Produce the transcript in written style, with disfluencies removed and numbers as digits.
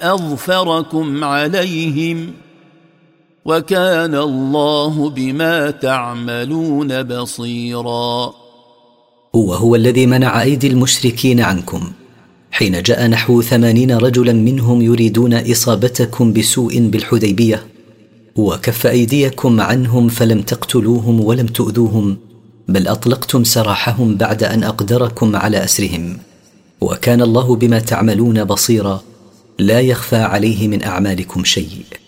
أظفركم عليهم وكان الله بما تعملون بصيرا. هو الذي منع أيدي المشركين عنكم حين جاء نحو 80 رجلا منهم يريدون إصابتكم بسوء بالحديبية، وكف أيديكم عنهم فلم تقتلوهم ولم تؤذوهم، بل أطلقتم سراحهم بعد أن أقدركم على أسرهم، وكان الله بما تعملون بصيرا، لا يخفى عليه من أعمالكم شيء.